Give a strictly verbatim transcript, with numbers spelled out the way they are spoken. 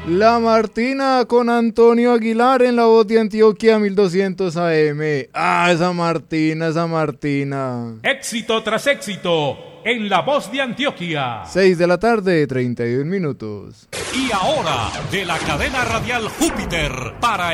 La Martina con Antonio Aguilar en la voz de Antioquia mil doscientos A M. Ah, esa Martina, esa Martina. Éxito tras éxito en la voz de Antioquia. seis de la tarde, treinta y un minutos. Y ahora, de la cadena radial Júpiter, para